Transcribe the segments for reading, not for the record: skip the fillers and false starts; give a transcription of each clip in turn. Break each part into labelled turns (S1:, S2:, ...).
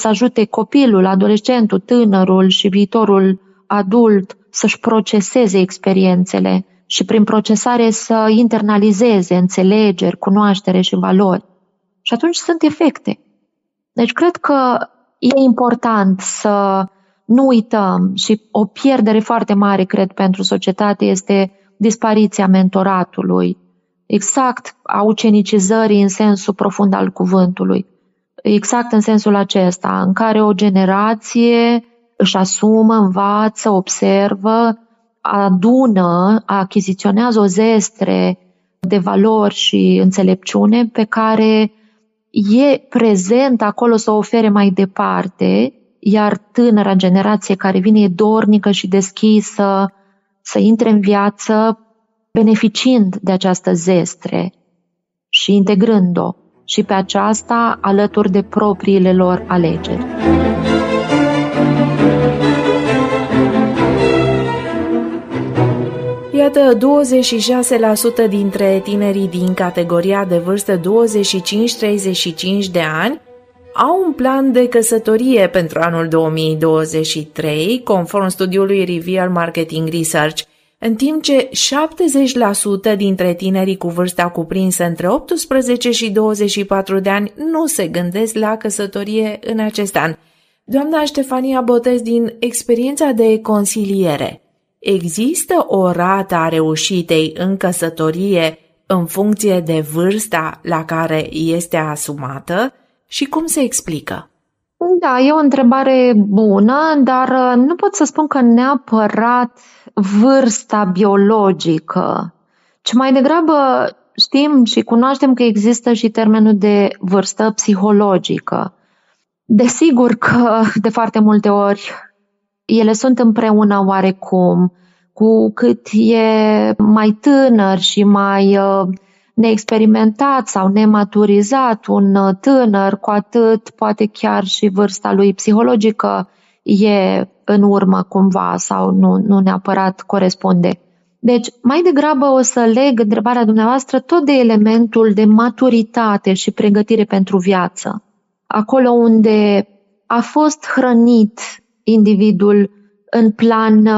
S1: să ajute copilul, adolescentul, tânărul și viitorul adult să-și proceseze experiențele și prin procesare să internalizeze înțelegeri, cunoaștere și valori. Și atunci sunt efecte. Deci cred că e important să nu uităm și o pierdere foarte mare, cred, pentru societate este dispariția mentoratului, exact a ucenicizării în sensul profund al cuvântului. Exact în sensul acesta, în care o generație își asumă, învață, observă, adună, achiziționează o zestre de valori și înțelepciune pe care e prezent acolo să o ofere mai departe, iar tânăra generație care vine e dornică și deschisă să intre în viață beneficiind de această zestre și integrând-o și pe aceasta alături de propriile lor alegeri.
S2: Iată, 26% dintre tinerii din categoria de vârstă 25-35 de ani au un plan de căsătorie pentru anul 2023, conform studiului Reveal Marketing Research, în timp ce 70% dintre tinerii cu vârsta cuprinsă între 18 și 24 de ani nu se gândesc la căsătorie în acest an. Doamna Ștefania Botez, din experiența de consiliere, există o rată a reușitei în căsătorie în funcție de vârsta la care este asumată și cum se explică?
S1: Da, e o întrebare bună, dar nu pot să spun că neapărat vârsta biologică, ci mai degrabă știm și cunoaștem că există și termenul de vârstă psihologică. Desigur că de foarte multe ori ele sunt împreună oarecum, cu cât e mai tânăr și mai neexperimentat sau nematurizat un tânăr, cu atât poate chiar și vârsta lui psihologică e în urmă cumva sau nu neapărat corespunde. Deci, mai degrabă o să leg întrebarea dumneavoastră tot de elementul de maturitate și pregătire pentru viață. Acolo unde a fost hrănit individul în plan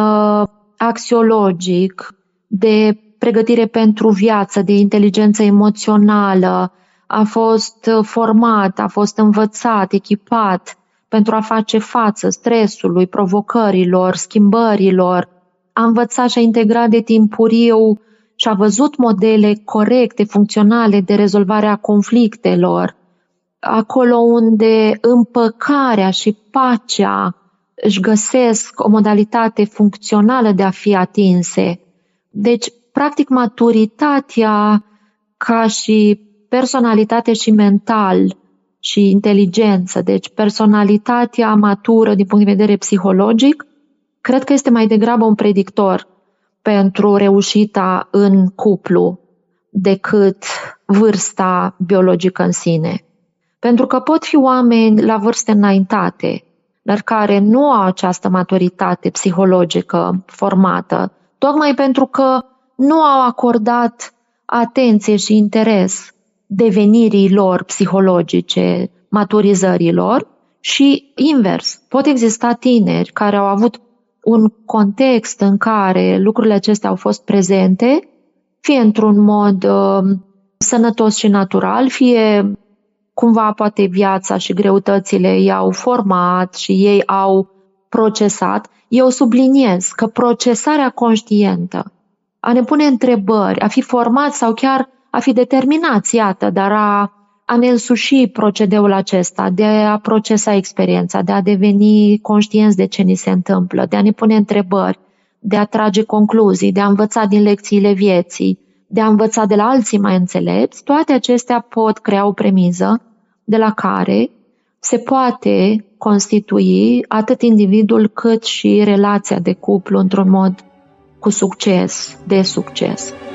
S1: axiologic, de pregătire pentru viață, de inteligență emoțională, a fost format, a fost învățat, echipat pentru a face față stresului, provocărilor, schimbărilor, a învățat și a integrat de timpuriu și a văzut modele corecte, funcționale de rezolvare a conflictelor, acolo unde împăcarea și pacea își găsesc o modalitate funcțională de a fi atinse. Deci, practic, maturitatea ca și personalitate și mental și inteligență, deci personalitatea matură din punct de vedere psihologic, cred că este mai degrabă un predictor pentru reușita în cuplu decât vârsta biologică în sine. Pentru că pot fi oameni la vârste înaintate, dar care nu au această maturitate psihologică formată, tocmai pentru că nu au acordat atenție și interes devenirii lor psihologice, maturizării lor, și invers. Pot exista tineri care au avut un context în care lucrurile acestea au fost prezente, fie într-un mod sănătos și natural, fie cumva poate viața și greutățile i-au format și ei au procesat. Eu subliniez că procesarea conștientă, a ne pune întrebări, a fi format sau chiar a fi determinați, iată, dar a ne însuși procedeul acesta, de a procesa experiența, de a deveni conștienți de ce ni se întâmplă, de a ne pune întrebări, de a trage concluzii, de a învăța din lecțiile vieții, de a învăța de la alții mai înțelepți, toate acestea pot crea o premiză de la care se poate constitui atât individul cât și relația de cuplu într-un mod cu succes, de succes.